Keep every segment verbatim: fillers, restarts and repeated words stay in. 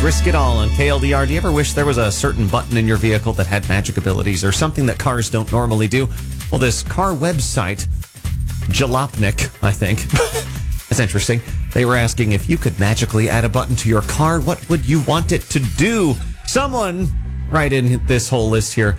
Risk It All on K L D R. Do you ever wish there was a certain button in your vehicle that had magic abilities or something that cars don't normally do? Well, this car website, Jalopnik, I think, that's interesting. They were asking if you could magically add a button to your car, what would you want it to do? Someone, right in this whole list here,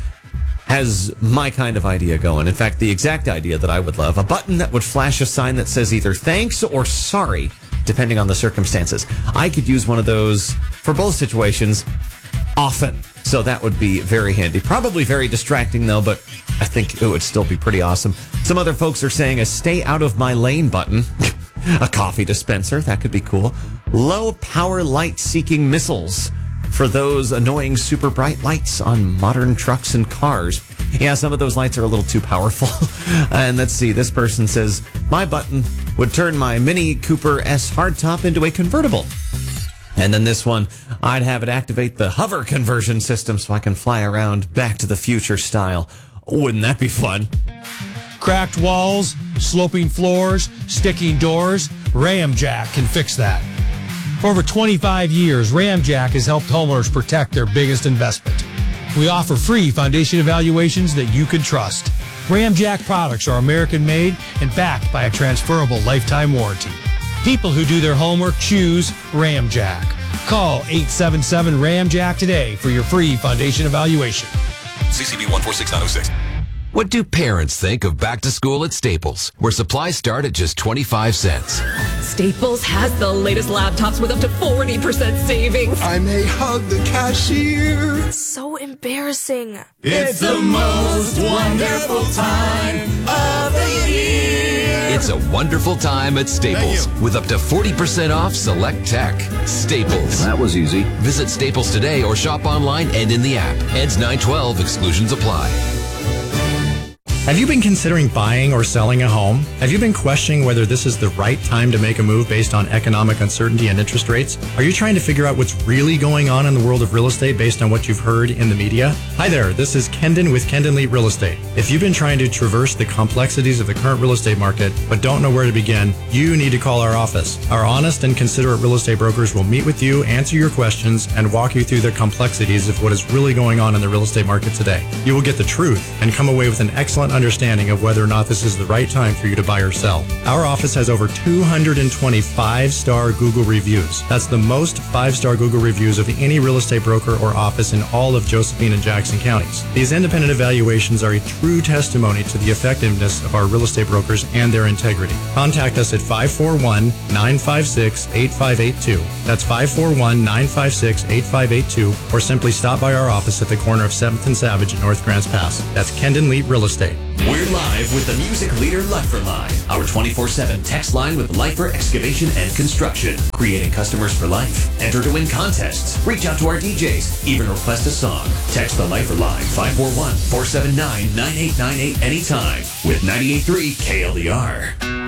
has my kind of idea going. In fact, the exact idea that I would love. A button that would flash a sign that says either thanks or sorry, depending on the circumstances. I could use one of those for both situations often. So that would be very handy. Probably very distracting, though, but I think it would still be pretty awesome. Some other folks are saying a stay out of my lane button. A coffee dispenser. That could be cool. Low power light seeking missiles for those annoying super bright lights on modern trucks and cars. Yeah, some of those lights are a little too powerful. And let's see, this person says, my button would turn my Mini Cooper S hardtop into a convertible. And then this one, I'd have it activate the hover conversion system so I can fly around Back to the Future style. Wouldn't that be fun? Cracked walls, sloping floors, sticking doors, Ramjack can fix that. For over twenty-five years, Ramjack has helped homeowners protect their biggest investment. We offer free foundation evaluations that you can trust. Ramjack products are American-made and backed by a transferable lifetime warranty. People who do their homework choose Ramjack. Call eight seven seven Ramjack today for your free foundation evaluation. C C B one four six nine oh six. What do parents think of back to school at Staples, where supplies start at just twenty-five cents? Staples has the latest laptops with up to forty percent savings. I may hug the cashier. So embarrassing. It's the most wonderful time of the year. It's a wonderful time at Staples with up to forty percent off select tech. Staples. That was easy. Visit Staples today or shop online and in the app. Ends nine twelve. Exclusions apply. Have you been considering buying or selling a home? Have you been questioning whether this is the right time to make a move based on economic uncertainty and interest rates? Are you trying to figure out what's really going on in the world of real estate based on what you've heard in the media? Hi there, this is Kendon with Kendon Leet Real Estate. If you've been trying to traverse the complexities of the current real estate market but don't know where to begin, you need to call our office. Our honest and considerate real estate brokers will meet with you, answer your questions, and walk you through the complexities of what is really going on in the real estate market today. You will get the truth and come away with an excellent understanding of whether or not this is the right time for you to buy or sell. Our office has over two hundred twenty five-star Google reviews. That's the most five-star Google reviews of any real estate broker or office in all of Josephine and Jackson counties. These independent evaluations are a true testimony to the effectiveness of our real estate brokers and their integrity. Contact us at five four one, nine five six, eight five eight two. That's five four one, nine five six, eight five eight two, or simply stop by our office at the corner of seventh and Savage in North Grants Pass. That's Kendon Leet Real Estate. We're live with the music leader Lifer Line, our twenty-four seven text line with Lifer Excavation and Construction, creating customers for life. Enter to win contests, reach out to our D Js, even request a song. Text the Lifer Line five four one, four seven nine, nine eight nine eight anytime with ninety-eight point three K L D R.